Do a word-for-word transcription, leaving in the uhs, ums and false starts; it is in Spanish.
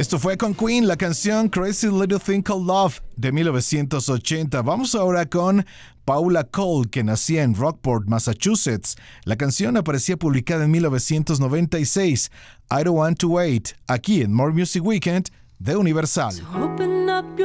Esto fue con Queen, la canción Crazy Little Thing Called Love de mil novecientos ochenta. Vamos ahora con Paula Cole, que nacía en Rockport, Massachusetts. La canción aparecía publicada en mil novecientos noventa y seis. I Don't Want to Wait, aquí en More Music Weekend de Universal. So open up your